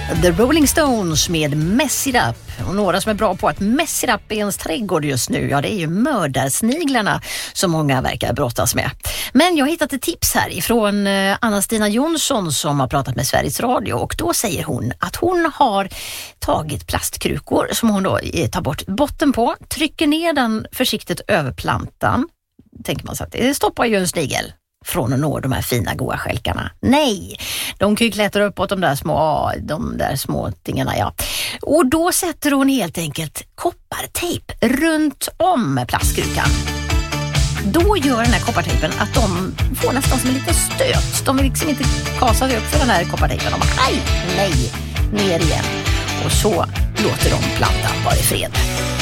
The Rolling Stones med Mess It Up. Och några som är bra på att mess it up i ens trädgård just nu, ja det är ju mördarsniglarna som många verkar brottas med. Men jag har hittat ett tips här ifrån Anna-Stina Jonsson som har pratat med Sveriges Radio, och då säger hon att hon har tagit plastkrukor som hon då tar bort botten på, trycker ner den försiktigt över plantan. Tänker man så att det stoppar ju en snigel från att nå de här fina goda skälkarna. Nej, de kan ju klättra uppåt de där små tingarna, ja. Och då sätter hon helt enkelt koppartejp runt om plastkrukan. Då gör den här koppartejpen att de får nästan som en liten stöt. De vill liksom inte kasa sig upp för den här koppartejpen. De bara, nej, ner igen. Och så låter de plantan vara i fred.